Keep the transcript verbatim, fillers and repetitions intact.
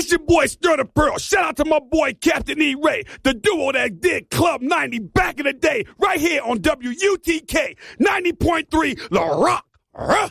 It's your boy Stir the Pearl. Shout out to my boy Captain E. Ray, the duo that did Club ninety back in the day, right here on W U T K ninety point three La Rock.